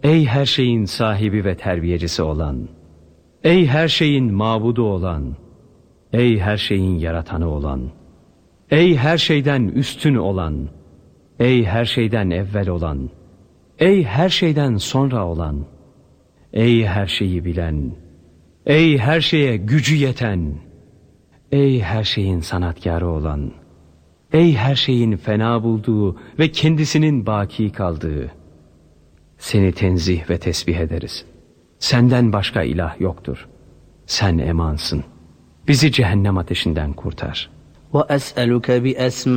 Ey her şeyin sahibi ve terbiyecisi olan, ey her şeyin mabudu olan, ey her şeyin yaratanı olan, ey her şeyden üstün olan, ey her şeyden evvel olan, ey her şeyden sonra olan, ey her şeyi bilen, ey her şeye gücü yeten, ey her şeyin sanatkarı olan, ey her şeyin fena bulduğu ve kendisinin baki kaldığı, seni tenzih ve tesbih ederiz. Senden başka ilah yoktur. Sen emansın. Bizi cehennem ateşinden kurtar. وَأَسْأَلُكَ بِأَسْمَائِكَ